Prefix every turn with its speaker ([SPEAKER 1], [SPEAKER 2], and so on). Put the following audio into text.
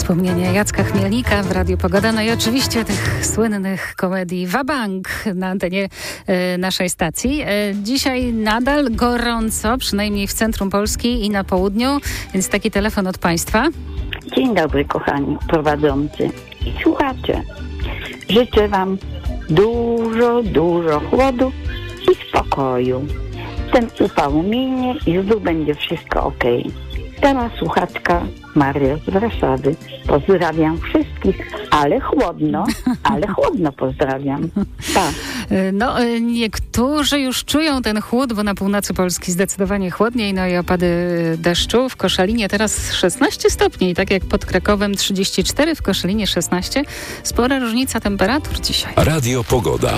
[SPEAKER 1] Wspomnienia Jacka Chmielnika w Radiu Pogoda, no i oczywiście tych słynnych komedii Wabank na antenie naszej stacji. Dzisiaj nadal gorąco, przynajmniej w centrum Polski i na południu, więc taki telefon od Państwa.
[SPEAKER 2] Dzień dobry, kochani prowadzący i słuchacze. Życzę Wam dużo chłodu i spokoju. Ten upał minie i znów będzie wszystko okej. Stara słuchaczka Maria z Warszawy. Pozdrawiam wszystkich, ale chłodno pozdrawiam. Pa.
[SPEAKER 1] No, niektórzy już czują ten chłód, bo na północy Polski zdecydowanie chłodniej, no i opady deszczu. W Koszalinie teraz 16 stopni, tak jak pod Krakowem 34, w Koszalinie 16. Spora różnica temperatur dzisiaj.
[SPEAKER 3] Radio Pogoda.